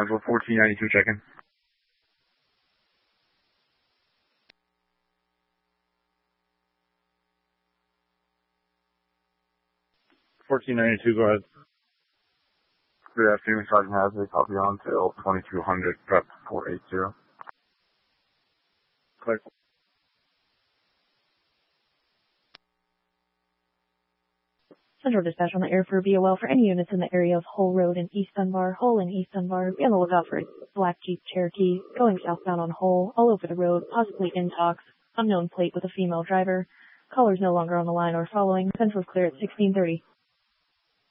Central 1492, check-in. 1492, go ahead. Good afternoon, Sergeant Hadley. Copy on till 2200, prep 480. Click. Central Dispatch on the air for VOL for any units in the area of Hull Road in East Dunbar. Hull and East Dunbar. Be on the lookout for a black Jeep Cherokee going southbound on Hull, all over the road, possibly in talks. Unknown plate with a female driver. Callers no longer on the line or following. Central's clear at 1630.